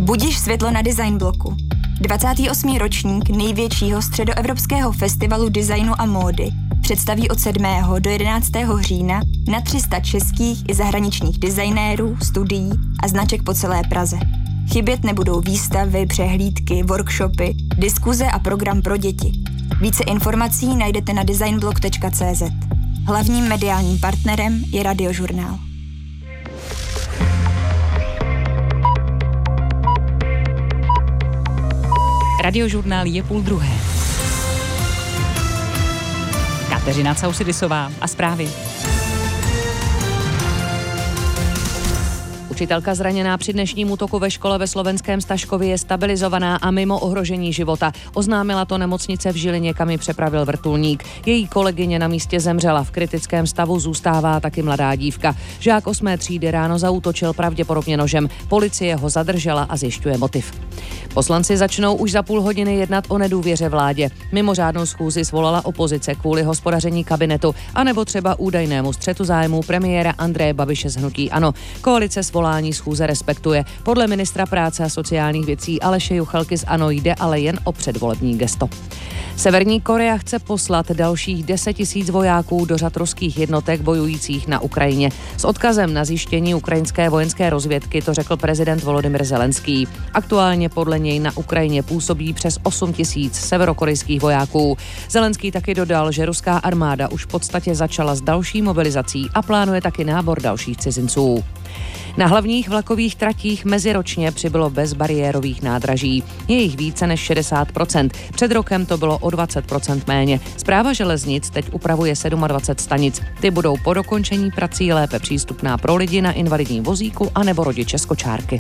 Budiš světlo na design bloku. 28. ročník největšího středoevropského festivalu designu a módy představí od 7. do 11. října na 300 českých i zahraničních designérů, studií a značek po celé Praze. Chybět nebudou výstavy, přehlídky, workshopy, diskuze a program pro děti. Více informací najdete na designblog.cz. Hlavním mediálním partnerem je Radiožurnál. Radiožurnál je 12:30. Kateřina Causidisová a zprávy. Učitelka zraněná při dnešním útoku ve škole ve slovenském Staškově je stabilizovaná a mimo ohrožení života. Oznámila to nemocnice v Žilině, kam ji přepravil vrtulník. Její kolegyně na místě zemřela. V kritickém stavu zůstává taky mladá dívka. Žák 8. třídy ráno zaútočil pravděpodobně nožem. Policie ho zadržela a zjišťuje motiv. Poslanci začnou už za půl hodiny jednat o nedůvěře vládě. Mimořádnou schůzi svolala opozice kvůli hospodaření kabinetu anebo třeba údajnému střetu zájmů premiéra Andreje Babiše z hnutí ANO. Koalice svolání schůze respektuje. Podle ministra práce a sociálních věcí Aleše Juchelky z ANO jde ale jen o předvolební gesto. Severní Korea chce poslat dalších 10 000 vojáků do řad ruských jednotek bojujících na Ukrajině. S odkazem na zjištění ukrajinské vojenské rozvědky to řekl prezident Volodymyr Zelenský. Aktuálně podle něj na Ukrajině působí přes 8 000 severokorejských vojáků. Zelenský taky dodal, že ruská armáda už v podstatě začala s další mobilizací a plánuje taky nábor dalších cizinců. Na hlavních vlakových tratích meziročně přibylo bezbariérových nádraží. Je jich více než 60%. Před rokem to bylo o 20% méně. Správa železnic teď upravuje 27 stanic. Ty budou po dokončení prací lépe přístupná pro lidi na invalidním vozíku anebo rodiče z kočárky.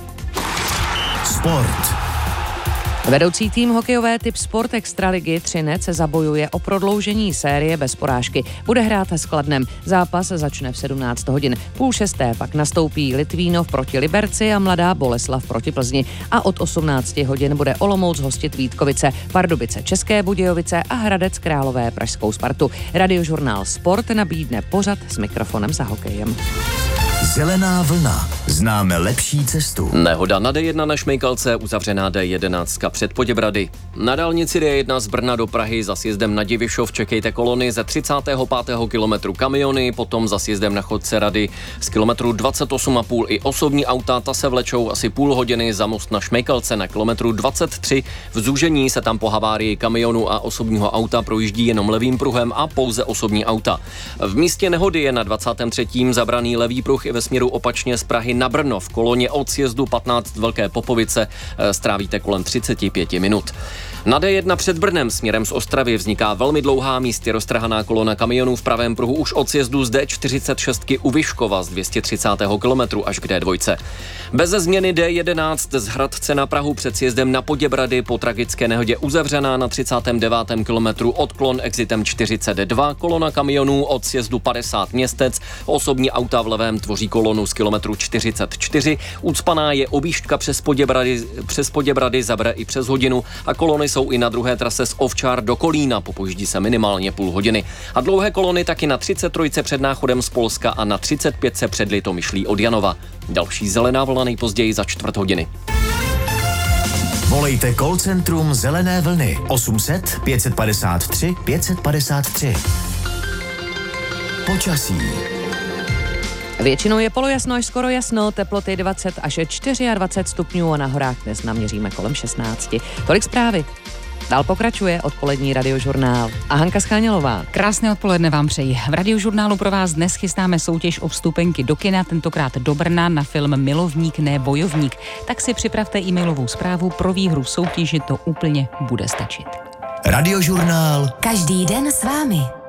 Sport. Vedoucí tým hokejové typ Sport Extraligy Třinec zabojuje o prodloužení série bez porážky. Bude hrát s Kladnem. Zápas začne v 17 hodin. 5:30 pak nastoupí Litvínov proti Liberci a Mladá Boleslav proti Plzni. A od 18 hodin bude Olomouc hostit Vítkovice, Pardubice České Budějovice a Hradec Králové pražskou Spartu. Radiožurnál Sport nabídne pořad s mikrofonem za hokejem. Zelená vlna. Známe lepší cestu. Nehoda na D1 na Šmejkalce, uzavřená D11 před Poděbrady. Na dálnici D1 z Brna do Prahy za sjezdem na Divišov čekejte kolony ze 35. kilometru kamiony, potom za sjezdem na Chodce Rady z kilometru 28,5 i osobní auta, ta se vlečou asi půl hodiny za most na Šmejkalce na kilometru 23. V zúžení se tam po havárii kamionu a osobního auta projíždí jenom levým pruhem a pouze osobní auta. V místě nehody je na 23. zabraný levý pruh i ve směru opačně z Prahy na Brno. V koloně od sjezdu 15 Velké Popovice strávíte kolem 35 minut. Na D1 před Brnem směrem z Ostravy vzniká velmi dlouhá místě roztrhaná kolona kamionů v pravém pruhu už od sjezdu z D46 u Vyškova z 230. kilometru až k D2. Beze změny D11 z Hradce na Prahu před sjezdem na Poděbrady po tragické nehodě uzavřená na 39. kilometru odklon exitem 42, kolona kamionů od sjezdu 50 Městec, osobní auta v levém tvoří kolonu z kilometru 44, ucpaná je objížďka přes Poděbrady zabere i přes hodinu a kolony jsou i na druhé trase z Ovčár do Kolína, popojíždí se minimálně půl hodiny. A dlouhé kolony taky na 33 před Náchodem z Polska a na 35 před Litomyšlí od Janova. Další zelená vlna nejpozději za čtvrt hodiny. Volejte call centrum Zelené vlny 800 553 553. Počasí. Většinou je polojasno až skoro jasno, teploty 20 až 24 stupňů a na horách dnes naměříme kolem 16. Tolik zprávy. Dál pokračuje odpolední Radiožurnál a Hanka Schánělová. Krásné odpoledne vám přeji. V Radiožurnálu pro vás dnes chystáme soutěž o vstupenky do kina, tentokrát do Brna na film Milovník, ne bojovník. Tak si připravte e-mailovou zprávu, pro výhru soutěži to úplně bude stačit. Radiožurnál. Každý den s vámi.